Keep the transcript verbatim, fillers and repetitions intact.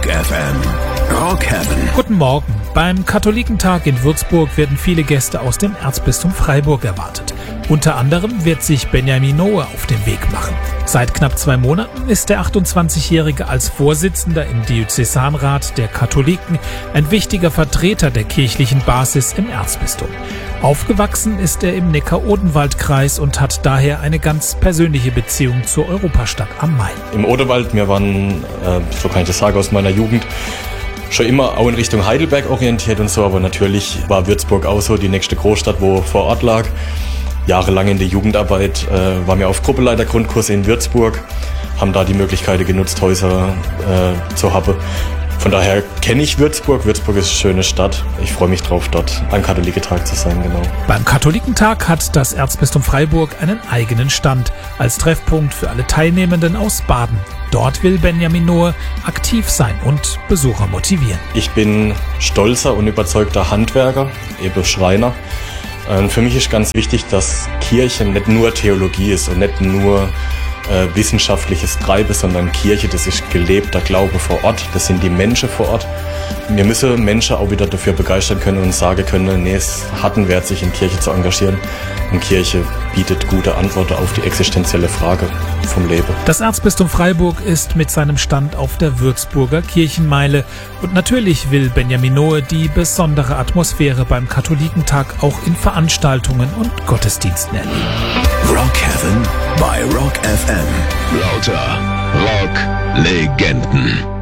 Rock F M. Rock Heaven. Guten Morgen. Beim Katholikentag in Würzburg werden viele Gäste aus dem Erzbistum Freiburg erwartet. Unter anderem wird sich Benjamin Noe auf den Weg machen. Seit knapp zwei Monaten ist der achtundzwanzigjährige als Vorsitzender im Diözesanrat der Katholiken ein wichtiger Vertreter der kirchlichen Basis im Erzbistum. Aufgewachsen ist er im Neckar-Odenwald-Kreis und hat daher eine ganz persönliche Beziehung zur Europastadt am Main. Im Odenwald, wir waren, äh, so kann ich das sagen, aus meiner Jugend, schon immer auch in Richtung Heidelberg orientiert und so, aber natürlich war Würzburg auch so die nächste Großstadt, wo vor Ort lag. Jahrelang in der Jugendarbeit äh, waren wir auf Gruppeleitergrundkurse in Würzburg, haben da die Möglichkeit genutzt, Häuser äh, zu haben. Von daher kenne ich Würzburg. Würzburg ist eine schöne Stadt. Ich freue mich drauf, dort beim Katholikentag zu sein, genau. Beim Katholikentag hat das Erzbistum Freiburg einen eigenen Stand als Treffpunkt für alle Teilnehmenden aus Baden. Dort will Benjamin Noe aktiv sein und Besucher motivieren. Ich bin stolzer und überzeugter Handwerker, eben Schreiner. Und für mich ist ganz wichtig, dass Kirche nicht nur Theologie ist und nicht nur äh, wissenschaftliches Treiben, sondern Kirche, das ist gelebter Glaube vor Ort, das sind die Menschen vor Ort. Wir müssen Menschen auch wieder dafür begeistern können und sagen können, nee, es hat einen Wert, sich in Kirche zu engagieren. Und Kirche bietet gute Antworten auf die existenzielle Frage vom Leben. Das Erzbistum Freiburg ist mit seinem Stand auf der Würzburger Kirchenmeile. Und natürlich will Benjamin Noe die besondere Atmosphäre beim Katholikentag auch in Veranstaltungen und Gottesdiensten erleben. Rock Heaven bei Rock F M. Lauter Rock-Legenden.